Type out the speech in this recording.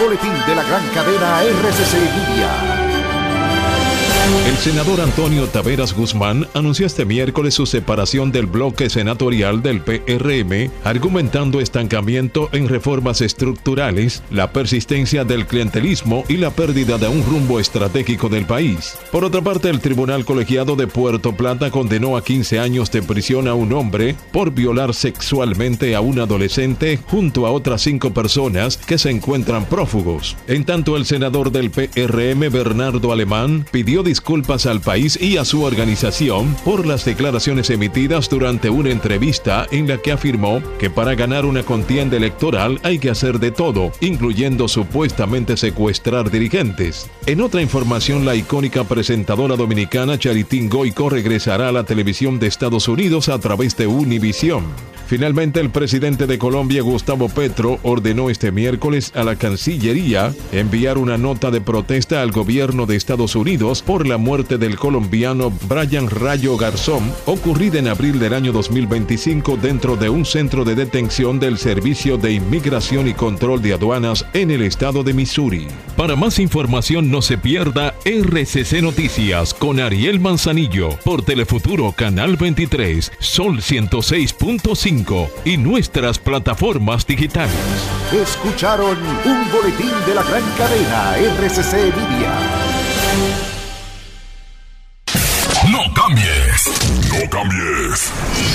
boletín de la gran cadena RCC Media. El senador Antonio Taveras Guzmán anunció este miércoles su separación del bloque senatorial del PRM, argumentando estancamiento en reformas estructurales, la persistencia del clientelismo y la pérdida de un rumbo estratégico del país. Por otra parte, el Tribunal Colegiado de Puerto Plata condenó a 15 años de prisión a un hombre por violar sexualmente a un adolescente junto a otras 5 personas que se encuentran prófugos. En tanto, el senador del PRM, Bernardo Alemán, pidió disculpas al país y a su organización por las declaraciones emitidas durante una entrevista en la que afirmó que para ganar una contienda electoral hay que hacer de todo, incluyendo supuestamente secuestrar dirigentes. En otra información, la icónica presentadora dominicana Charitín Goico regresará a la televisión de Estados Unidos a través de Univisión. Finalmente, el presidente de Colombia, Gustavo Petro, ordenó este miércoles a la Cancillería enviar una nota de protesta al gobierno de Estados Unidos por la muerte del colombiano Brian Rayo Garzón, ocurrida en abril del año 2025 dentro de un centro de detención del Servicio de Inmigración y Control de Aduanas en el estado de Missouri. Para más información, no se pierda RCC Noticias con Ariel Manzanillo por Telefuturo Canal 23, Sol 106.5 y nuestras plataformas digitales. Escucharon un boletín de la gran cadena RCC Media. No cambies. No cambies.